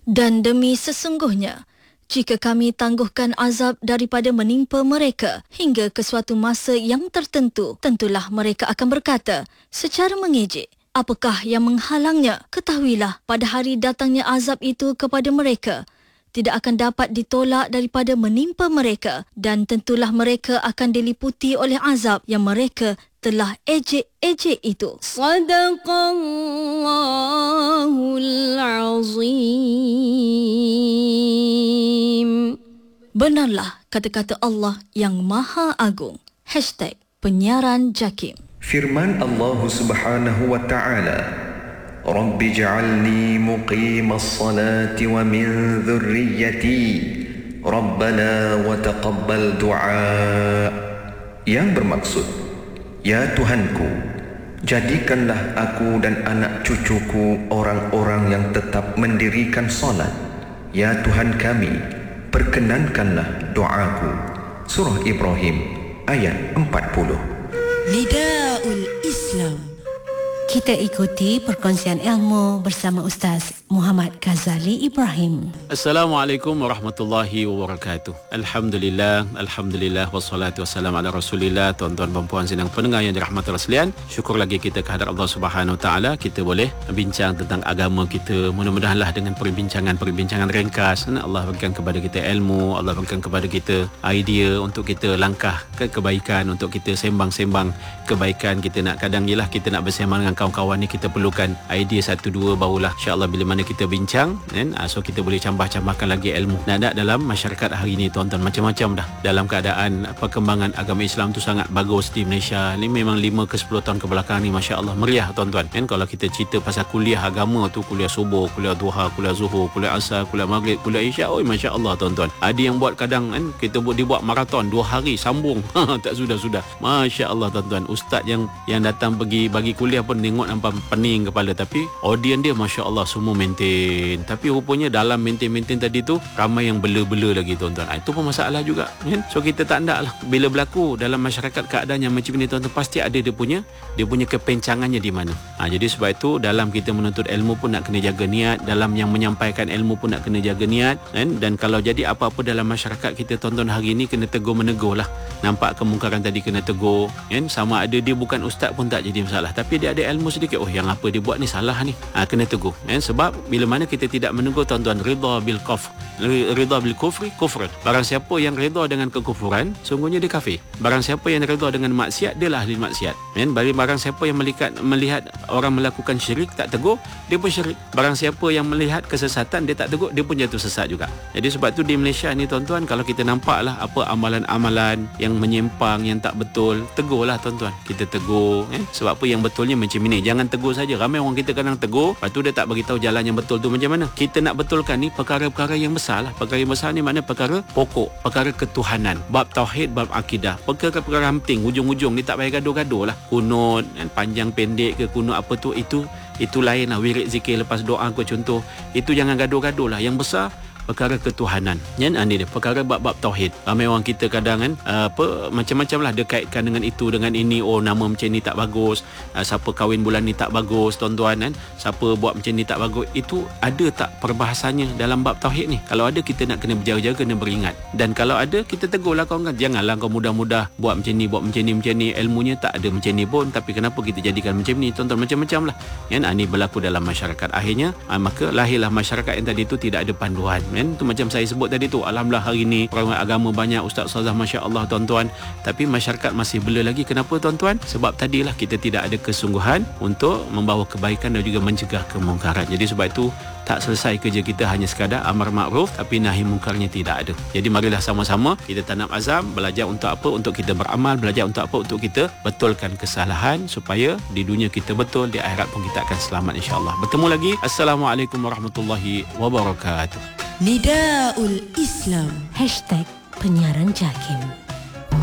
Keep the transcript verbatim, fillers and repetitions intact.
Dan demi sesungguhnya, jika kami tangguhkan azab daripada menimpa mereka hingga ke suatu masa yang tertentu, tentulah mereka akan berkata secara mengejek, apakah yang menghalangnya? Ketahuilah, pada hari datangnya azab itu kepada mereka, tidak akan dapat ditolak daripada menimpa mereka, dan tentulah mereka akan diliputi oleh azab yang mereka telah ejek-ejek itu. Sadaqallahul azim. Benarlah kata-kata Allah yang Maha Agung. Hashtag Penyiaran Jakim. Firman Allah Subhanahu wa taala, Rabbi ja'alni muqimas salati wa min dhurriyyati Rabbana wa taqabbal du'a. Yang bermaksud, ya Tuhanku, jadikanlah aku dan anak cucuku orang-orang yang tetap mendirikan solat. Ya Tuhan kami, perkenankanlah doaku. Surah Ibrahim ayat empat puluh. Nidaul Islam. Kita ikuti perkongsian ilmu bersama Ustaz Muhammad Ghazali Ibrahim. Assalamualaikum warahmatullahi wabarakatuh. Alhamdulillah, Alhamdulillah, wassalatu wassalamu ala rasulillah. Tuan-tuan dan puan sidang pendengar yang dirahmati Allah sekalian, syukur lagi kita kehadrat Allah Subhanahu Wa Taala, kita boleh bincang tentang agama kita. Mudah-mudahanlah dengan perbincangan-perbincangan ringkas, Allah berikan kepada kita ilmu, Allah berikan kepada kita idea untuk kita langkah ke kebaikan, untuk kita sembang-sembang kebaikan. Kita nak kadang ialah kita nak bersembang dengan kawan-kawan ni, kita perlukan idea satu dua, barulah insya-Allah bila mana kita bincang kan, so kita boleh cambah-cambahkan lagi ilmu. Dan ada dalam masyarakat hari ini tuan-tuan, macam-macam dah dalam keadaan perkembangan agama Islam tu sangat bagus di Malaysia ni. Memang lima ke sepuluh tahun kebelakangan ni masya-Allah meriah tuan-tuan kan. Kalau kita cerita pasal kuliah agama tu, kuliah subuh, kuliah duha, kuliah zuhur, kuliah asar, kuliah maghrib, kuliah isyak, oi masya-Allah tuan-tuan. Ada yang buat kadang kan, kita buat dibuat maraton dua hari sambung tak sudah-sudah. Masya-Allah tuan-tuan, ustaz yang yang datang pergi bagi kuliah pun tengok nampak pening kepala, tapi audiens dia masya-Allah semua maintain. Tapi rupanya dalam maintain-maintain tadi tu ramai yang bela-bela lagi tuan-tuan. Itu pun masalah juga kan. So kita tak nak lah bila berlaku dalam masyarakat keadaan yang macam ni tuan-tuan, pasti ada dia punya dia punya kepencangannya di mana. Ha, jadi sebab itu dalam kita menuntut ilmu pun nak kena jaga niat, dalam yang menyampaikan ilmu pun nak kena jaga niat kan. Dan kalau jadi apa-apa dalam masyarakat kita tuan-tuan hari ni, kena tegur menegur lah. Nampak kemungkaran tadi kena tegur kan. Sama ada dia bukan ustaz pun tak jadi masalah, tapi dia ada ilmu sedikit, oh yang apa dia buat ni salah ni, ha, kena tegur kan. Sebab bila mana kita tidak menegur tuan-tuan, ridha bil kufr, ridha bil kufri kufr. Barang siapa yang ridha dengan kekufuran, sungguhnya dia kafir. Barang siapa yang ridha dengan maksiat, dia lah ahli maksiat kan. Barang siapa yang melihat melihat orang melakukan syirik tak tegur, dia pun syirik. Barang siapa yang melihat kesesatan, dia tak tegur, dia pun jatuh sesat juga. Jadi sebab tu di Malaysia ni tuan-tuan, kalau kita nampaklah apa amalan-amalan yang menyimpang, yang tak betul, tegurlah tuan-tuan. Kita tegur kan. Sebab apa yang betulnya macam ini, jangan tegur saja. Ramai orang kita kadang tegur, lepas tu dia tak bagi tahu jalan yang betul tu macam mana. Kita nak betulkan ni perkara-perkara yang besar lah. Perkara yang besar ni makna perkara pokok, perkara ketuhanan, bab tauhid, bab akidah, perkara-perkara penting. Ujung-ujung ni tak payah gaduh-gaduh lah. Kunut kan, panjang pendek ke kunut apa tu, itu itu lain lah. Wirid zikir lepas doa kot contoh, itu jangan gaduh-gaduh lah. Yang besar perkara ketuhanan kan. Ini dia perkara bab-bab tauhid. Ramai orang kita kadang kan uh, apa macam-macam lah dia kaitkan dengan itu dengan ini. Oh nama macam ni tak bagus, uh, siapa kahwin bulan ni tak bagus tuan-tuan kan, siapa buat macam ni tak bagus. Itu ada tak perbahasannya dalam bab tauhid ni? Kalau ada, kita nak kena berjaga-jaga, kena beringat. Dan kalau ada, kita tegurlah kawan kan, janganlah kau mudah-mudah buat macam ni, buat macam ni, macam ni, ilmunya tak ada macam ni pun, tapi kenapa kita jadikan macam ni tuan-tuan. Macam-macam lah kan. Ini berlaku dalam masyarakat. Akhirnya uh, maka lahirlah masyarakat yang tadi tu tidak ada panduan kan. Tu macam saya sebut tadi tu, alhamdulillah hari ni orang agama banyak, ustaz-ustazah masya-Allah tuan-tuan, tapi masyarakat masih bela lagi. Kenapa tuan-tuan? Sebab tadilah kita tidak ada kesungguhan untuk membawa kebaikan dan juga mencegah kemungkaran. Jadi sebab itu tak selesai kerja kita hanya sekadar amar makruf, tapi nahi mungkarnya tidak ada. Jadi marilah sama-sama kita tanam azam, belajar untuk apa? Untuk kita beramal, belajar untuk apa? Untuk kita betulkan kesalahan, supaya di dunia kita betul, di akhirat pun kita akan selamat insya-Allah. Bertemu lagi. Assalamualaikum warahmatullahi wabarakatuh. Nidaul Islam. Hashtag Penyiaran Jakim.